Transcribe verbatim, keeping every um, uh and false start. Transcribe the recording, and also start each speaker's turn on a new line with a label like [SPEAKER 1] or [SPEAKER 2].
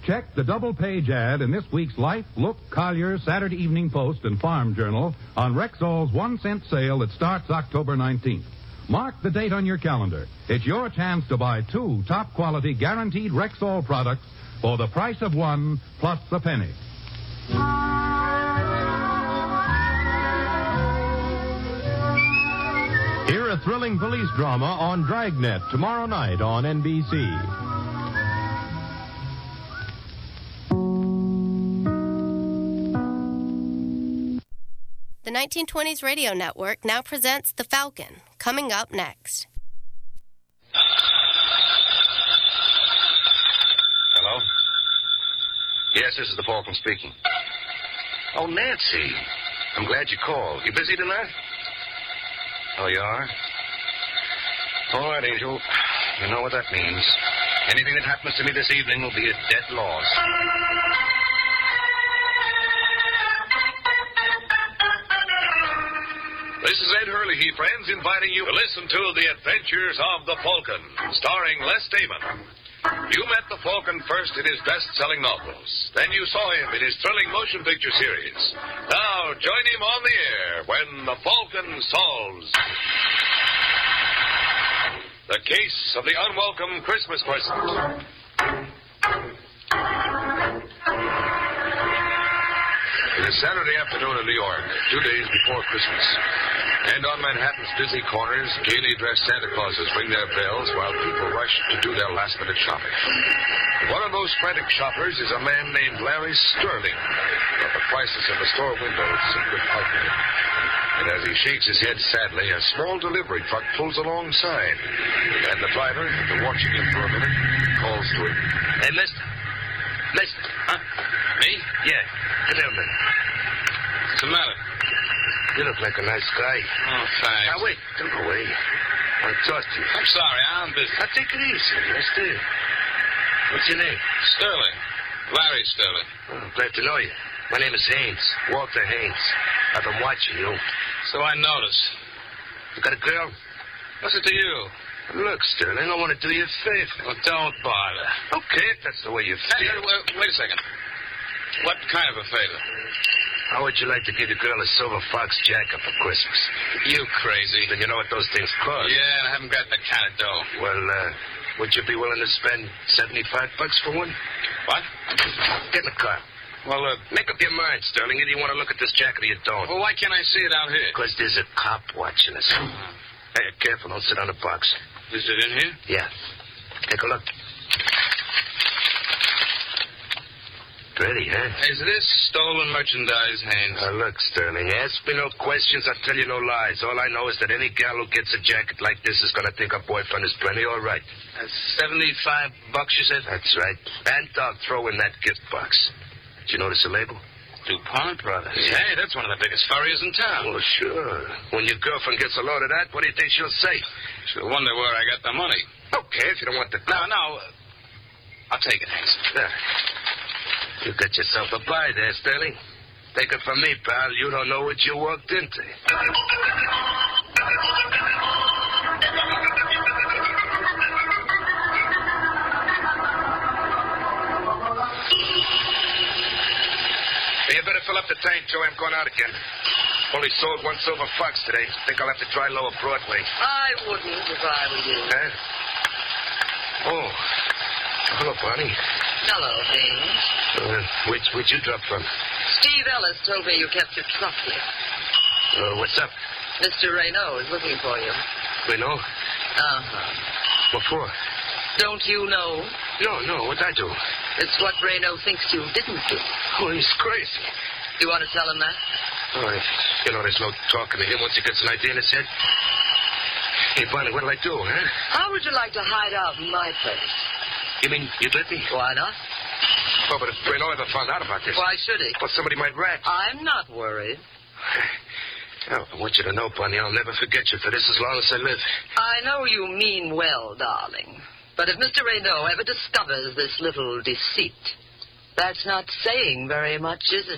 [SPEAKER 1] Check the double-page ad in this week's Life, Look, Collier, Saturday Evening Post, and Farm Journal on Rexall's one-cent sale that starts October nineteenth. Mark the date on your calendar. It's your chance to buy two top-quality, guaranteed Rexall products for the price of one plus a penny. Hear a thrilling police drama on Dragnet tomorrow night on N B C.
[SPEAKER 2] The nineteen twenties Radio Network now presents The Falcon, coming up next.
[SPEAKER 3] Hello? Yes, this is the Falcon speaking. Oh, Nancy. I'm glad you called. You busy tonight? Oh, you are? All right, Angel. You know what that means. Anything that happens to me this evening will be a dead loss.
[SPEAKER 4] This is Ed Hurley, friends, inviting you to listen to The Adventures of the Falcon, starring Les Damon. You met the Falcon first in his best-selling novels. Then you saw him in his thrilling motion picture series. Now, join him on the air when the Falcon solves the case of the unwelcome Christmas present. It is Saturday afternoon in New York, two days before Christmas. And on Manhattan's busy corners, gaily dressed Santa Clauses ring their bells while people rush to do their last-minute shopping. One of those frantic shoppers is a man named Larry Sterling, but the prices of the store windows seem to frighten him. And as he shakes his head sadly, a small delivery truck pulls alongside. And the driver, after watching him for a minute, calls to him.
[SPEAKER 3] Hey, mister. Mister.
[SPEAKER 4] Huh? Me?
[SPEAKER 3] Yeah. Come here a minute.
[SPEAKER 4] What's the matter?
[SPEAKER 3] You look like a nice guy.
[SPEAKER 4] Oh, thanks.
[SPEAKER 3] Now, wait. Don't go away. I want to talk to you.
[SPEAKER 4] I'm sorry, I'm busy.
[SPEAKER 3] Now, take it easy, mister. What's your name?
[SPEAKER 4] Sterling. Larry Sterling.
[SPEAKER 3] Oh, glad to know you. My name is Haynes. Walter Haynes. I've been watching you.
[SPEAKER 4] So I notice.
[SPEAKER 3] You got a girl?
[SPEAKER 4] What's it to you?
[SPEAKER 3] Look, Sterling, I want to do you a favor.
[SPEAKER 4] Well, don't bother.
[SPEAKER 3] Okay, if that's the way you
[SPEAKER 4] Hey,
[SPEAKER 3] feel.
[SPEAKER 4] wait, wait a second. What kind of a favor?
[SPEAKER 3] How would you like to give the girl a silver fox jacket for Christmas?
[SPEAKER 4] You crazy.
[SPEAKER 3] Then you know what those things cost.
[SPEAKER 4] Yeah, and I haven't got the kind of dough.
[SPEAKER 3] Well, uh, would you be willing to spend seventy-five bucks for one?
[SPEAKER 4] What?
[SPEAKER 3] Get in the car.
[SPEAKER 4] Well, uh,
[SPEAKER 3] Make up your mind, Sterling. Either you want to look at this jacket or you don't.
[SPEAKER 4] well, why can't I see it out here?
[SPEAKER 3] Because there's a cop watching us. Hey, careful. Don't sit on the box.
[SPEAKER 4] Is it in here?
[SPEAKER 3] Yeah. Take a look. Pretty, huh?
[SPEAKER 4] Is this stolen merchandise, Haynes?
[SPEAKER 3] Now, look, Sterling, ask me no questions, I'll tell you no lies. All I know is that any gal who gets a jacket like this is going to think her boyfriend is plenty all right.
[SPEAKER 4] That's seventy-five bucks, you said?
[SPEAKER 3] That's right. And I'll throw in that gift box. Did you notice the label?
[SPEAKER 4] DuPont Brothers. Hey, that's one of the biggest furriers in town.
[SPEAKER 3] Oh, sure. When your girlfriend gets a load of that, what do you think she'll say?
[SPEAKER 4] She'll wonder where I got the money.
[SPEAKER 3] Okay, if you don't want the...
[SPEAKER 4] No, no. uh, I'll take it, Haynes.
[SPEAKER 3] There. You got yourself a buy there, Sterling. Take it from me, pal. You don't know what you walked into. Hey, you better fill up the tank, Joe. I'm going out again. Only sold one silver fox today. Think I'll have to try lower Broadway.
[SPEAKER 5] I wouldn't if I were you.
[SPEAKER 3] Huh? Oh. Hello, Bonnie.
[SPEAKER 5] Hello, Haynes.
[SPEAKER 3] Uh, which, where'd you drop from?
[SPEAKER 5] Steve Ellis told me you kept your truck here.
[SPEAKER 3] Uh, what's up?
[SPEAKER 5] Mister Raynaud is looking for you.
[SPEAKER 3] Reno?
[SPEAKER 5] Uh-huh.
[SPEAKER 3] What for?
[SPEAKER 5] Don't you know?
[SPEAKER 3] No, no, what'd I do?
[SPEAKER 5] It's what Raynaud thinks you didn't do.
[SPEAKER 3] Oh, he's crazy.
[SPEAKER 5] You want to tell him that?
[SPEAKER 3] Oh, you know, there's no talking to him once he gets an idea in his head. Hey, Bonnie, what'll I do, huh?
[SPEAKER 5] How would you like to hide out in my place?
[SPEAKER 3] You mean you'd let me?
[SPEAKER 5] Why not?
[SPEAKER 3] Oh, but if Reno ever found out about this...
[SPEAKER 5] Why should he?
[SPEAKER 3] Well, somebody might rat.
[SPEAKER 5] I'm not worried.
[SPEAKER 3] Oh, I want you to know, Bonnie, I'll never forget you for this as long as I live.
[SPEAKER 5] I know you mean well, darling. But if Mister Raynaud ever discovers this little deceit, that's not saying very much, is it?